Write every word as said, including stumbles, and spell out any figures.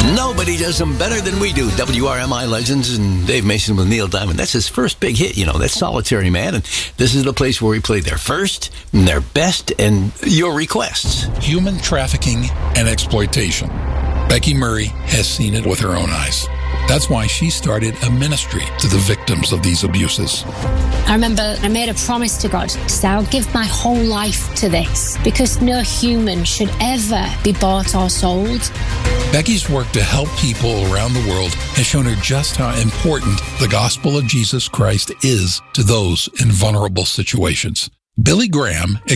Nobody does them better than we do. W R M I legends and Dave Mason with Neil Diamond. That's his first big hit, you know. That's Solitary Man. And this is the place where we play their first, and their best, and your requests. Human trafficking and exploitation. Becky Murray has seen it with her own eyes. That's why she started a ministry to the victims of these abuses. I remember I made a promise to God to say I'll give my whole life to this because no human should ever be bought or sold. Becky's work to help people around the world has shown her just how important the gospel of Jesus Christ is to those in vulnerable situations. Billy Graham